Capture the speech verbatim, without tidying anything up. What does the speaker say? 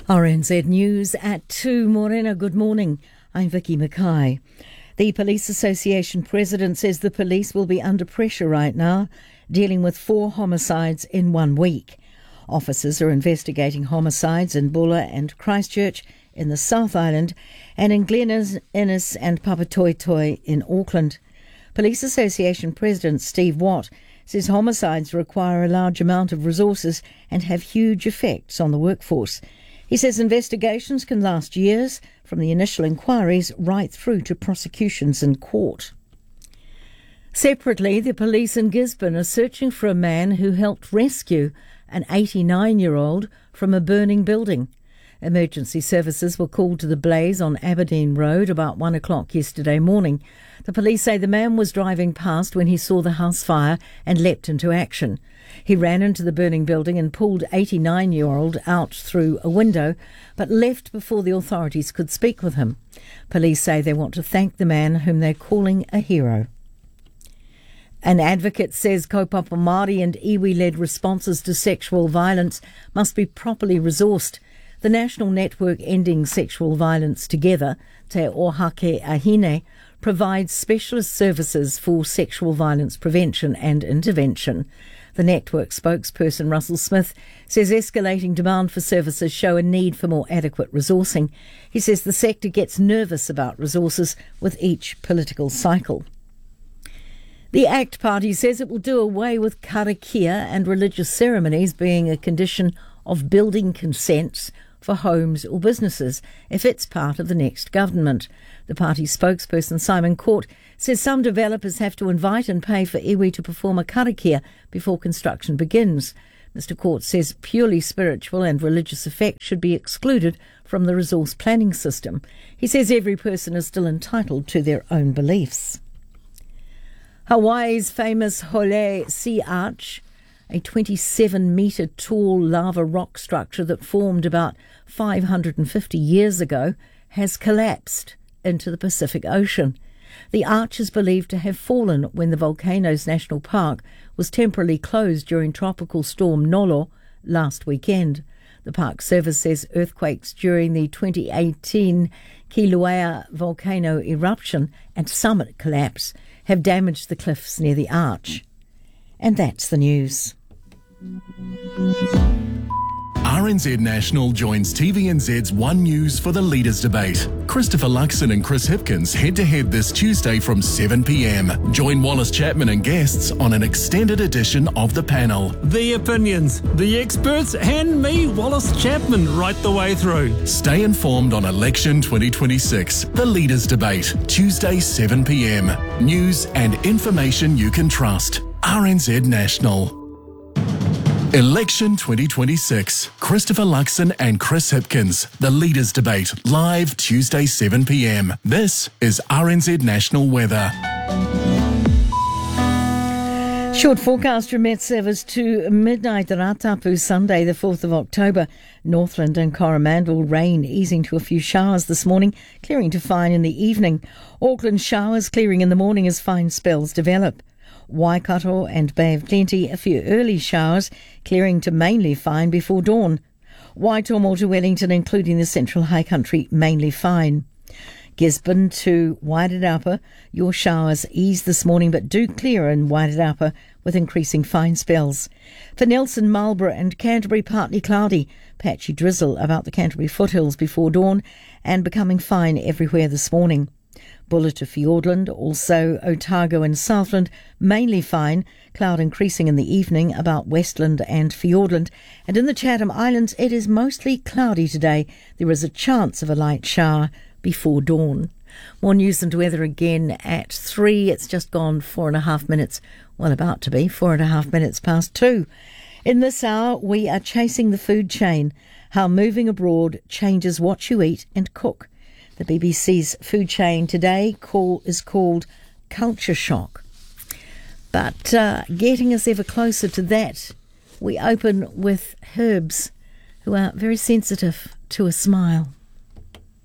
R N Z News at two. Morena, good morning. I'm Vicky Mackay. The Police Association president says the police will be under pressure right now, dealing with four homicides in one week. Officers are investigating homicides in Bulla and Christchurch in the South Island and in Glen Innes and Papatoetoe in Auckland. Police Association President Steve Watt says homicides require a large amount of resources and have huge effects on the workforce. He says investigations can last years, from the initial inquiries right through to prosecutions in court. Separately, the police in Gisborne are searching for a man who helped rescue an eighty-nine-year-old from a burning building. Emergency services were called to the blaze on Aberdeen Road about one o'clock yesterday morning. The police say the man was driving past when he saw the house fire and leapt into action. He ran into the burning building and pulled eighty-nine-year-old out through a window, but left before the authorities could speak with him. Police say they want to thank the man, whom they're calling a hero. An advocate says kaupapa Māori and iwi-led responses to sexual violence must be properly resourced. The National Network Ending Sexual Violence Together, Te Ohake Ahine, provides specialist services for sexual violence prevention and intervention. The network spokesperson Russell Smith says escalating demand for services show a need for more adequate resourcing. He says the sector gets nervous about resources with each political cycle. The ACT Party says it will do away with karakia and religious ceremonies being a condition of building consents for homes or businesses if it's part of the next government. The party's spokesperson Simon Court says some developers have to invite and pay for iwi to perform a karakia before construction begins. Mister Court says purely spiritual and religious effects should be excluded from the resource planning system. He says every person is still entitled to their own beliefs. Hawaii's famous Hole Sea Arch, a twenty-seven metre tall lava rock structure that formed about five hundred fifty years ago, has collapsed into the Pacific Ocean. The arch is believed to have fallen when the Volcanoes National Park was temporarily closed during Tropical Storm Nolo last weekend. The Park Service says earthquakes during the twenty eighteen Kilauea volcano eruption and summit collapse have damaged the cliffs near the arch. And that's the news. R N Z National joins T V N Z's One News for the Leaders' Debate. Christopher Luxon and Chris Hipkins head-to-head this Tuesday from seven p m. Join Wallace Chapman and guests on an extended edition of the panel. The opinions, the experts, and me, Wallace Chapman, right the way through. Stay informed on Election twenty twenty-six, the Leaders' Debate, Tuesday seven p m. News and information you can trust. R N Z National. Election twenty twenty-six. Christopher Luxon and Chris Hipkins. The Leaders' Debate. Live Tuesday seven p m. This is R N Z National Weather. Short forecast from Met Service to midnight Ratapu Sunday the fourth of October. Northland and Coromandel rain easing to a few showers this morning, clearing to fine in the evening. Auckland showers clearing in the morning as fine spells develop. Waikato and Bay of Plenty, a few early showers, clearing to mainly fine before dawn. Waitomo to Wellington, including the Central High Country, mainly fine. Gisborne to Wairarapa, your showers ease this morning but do clear in Wairarapa with increasing fine spells. For Nelson, Marlborough and Canterbury, partly cloudy, patchy drizzle about the Canterbury foothills before dawn and becoming fine everywhere this morning. Bulla to Fiordland, also Otago and Southland, mainly fine, cloud increasing in the evening about Westland and Fiordland. And in the Chatham Islands, it is mostly cloudy today. There is a chance of a light shower before dawn. More news and weather again at three. It's just gone four and a half minutes, well, about to be four and a half minutes past two. In this hour, we are chasing the food chain, how moving abroad changes what you eat and cook. The B B C's food chain today call is called Culture Shock. But uh, getting us ever closer to that, we open with Herbs, who are very sensitive to a smile.